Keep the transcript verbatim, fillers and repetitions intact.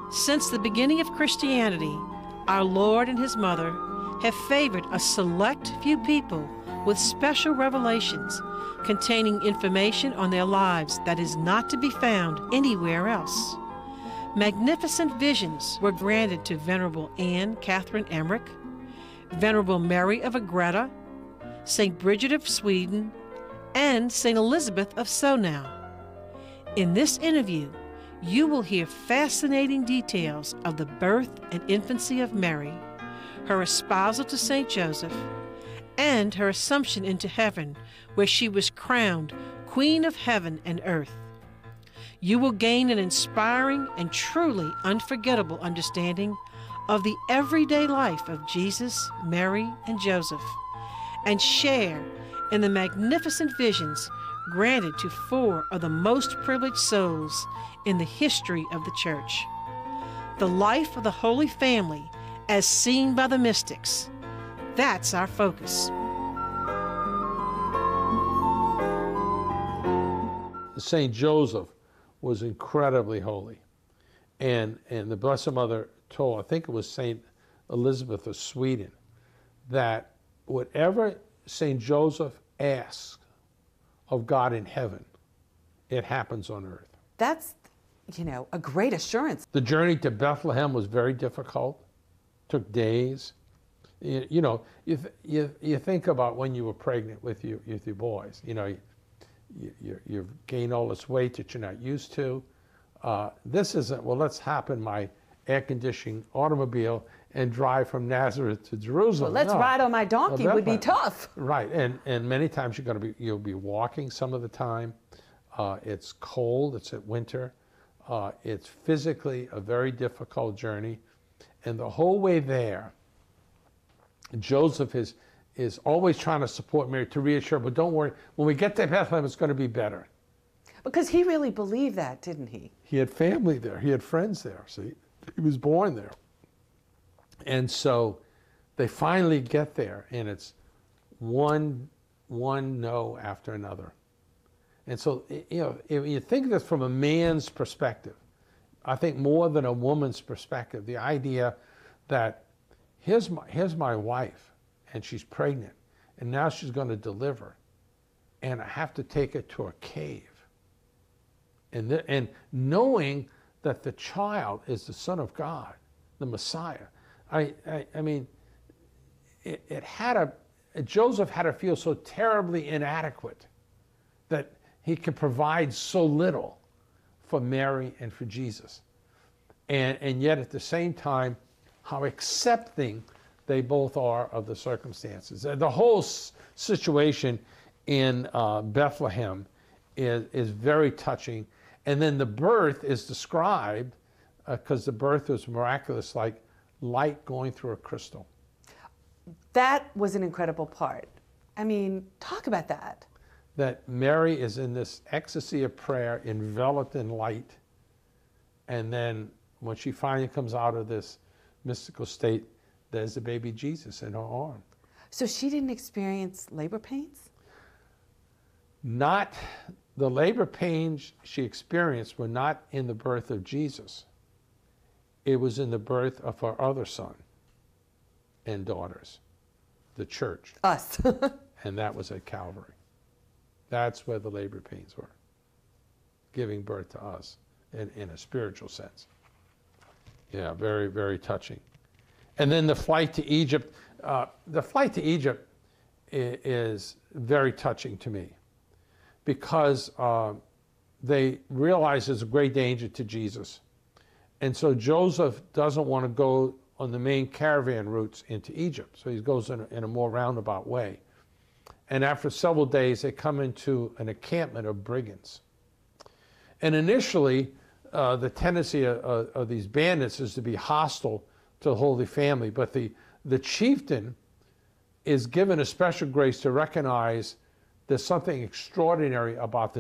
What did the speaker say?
Since the beginning of Christianity, our Lord and His Mother have favored a select few people with special revelations containing information on their lives that is not to be found anywhere else. Magnificent visions were granted to Venerable Anne Catherine Emmerich, Venerable Mary of Agreda, Saint Bridget of Sweden, and Saint Elizabeth of Sonau. In this interview, you will hear fascinating details of the birth and infancy of Mary, her espousal to Saint Joseph, and her assumption into heaven, where she was crowned Queen of Heaven and Earth. You will gain an inspiring and truly unforgettable understanding of the everyday life of Jesus, Mary, and Joseph, and share in the magnificent visions granted to four of the most privileged souls in the history of the Church. The life of the Holy Family as seen by the mystics. That's our focus. Saint Joseph was incredibly holy. And, and the Blessed Mother told, I think it was Saint Elizabeth of Sweden, that whatever Saint Joseph asks of God in heaven, it happens on earth. That's, you know, a great assurance. The journey to Bethlehem was very difficult, took days. You, you know, you, th you, you think about when you were pregnant with, you, with your boys, you know, you, you, you've gained all this weight that you're not used to. Uh, this isn't, well, let's hop in my air-conditioned automobile and drive from Nazareth to Jerusalem. Well, let's no. ride on my donkey well, would be tough. Right, and, and many times you're going to be, you'll be walking some of the time. Uh, it's cold, it's at winter. Uh, it's physically a very difficult journey. And the whole way there, Joseph is, is always trying to support Mary, to reassure, but don't worry, when we get to Bethlehem, it's going to be better. Because he really believed that, didn't he? He had family there, he had friends there, see? He was born there. And so they finally get there, and it's one, one no after another. And so, you know, if you think of this from a man's perspective, I think more than a woman's perspective, the idea that here's my, here's my wife, and she's pregnant, and now she's going to deliver, and I have to take her to a cave. And, the, and knowing that the child is the Son of God, the Messiah, I, I, I mean, it, it had a, Joseph had to feel so terribly inadequate that he could provide so little for Mary and for Jesus. And, and yet at the same time, how accepting they both are of the circumstances. The whole situation in uh, Bethlehem is, is very touching. And then the birth is described, because uh, the birth was miraculous, like light going through a crystal. That was an incredible part. I mean, talk about that. That Mary is in this ecstasy of prayer, enveloped in light, and then when she finally comes out of this mystical state, there's the baby Jesus in her arm. So she didn't experience labor pains? Not, the labor pains she experienced were not in the birth of Jesus. It was in the birth of her other son and daughters, the church. Us. And that was at Calvary. That's where the labor pains were, giving birth to us in, in a spiritual sense. Yeah, very, very touching. And then the flight to Egypt. Uh, the flight to Egypt is, is very touching to me, because uh, they realize there's a great danger to Jesus. And so Joseph doesn't want to go on the main caravan routes into Egypt. So he goes in a, in a more roundabout way. And after several days, they come into an encampment of brigands. And initially, uh, the tendency of, of, of these bandits is to be hostile to the Holy Family. But the, the chieftain is given a special grace to recognize there's something extraordinary about the